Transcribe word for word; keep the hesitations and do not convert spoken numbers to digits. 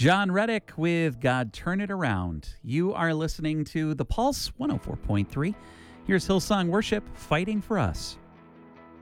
John Reddick with God Turn It Around. You are listening to The Pulse one oh four point three. Here's Hillsong Worship, Fighting for Us.